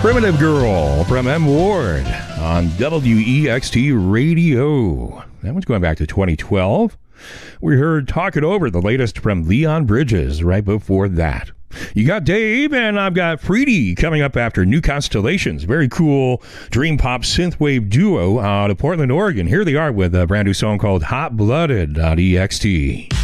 Primitive Girl from M. Ward on WEXT Radio. That one's going back to 2012. We heard Talk It Over, the latest from Leon Bridges, right before that. You got Dave, and I've got Freedy coming up after New Constellations. Very cool dream pop synthwave duo out of Portland, Oregon. Here they are with a brand new song called Hot Blooded on EXT.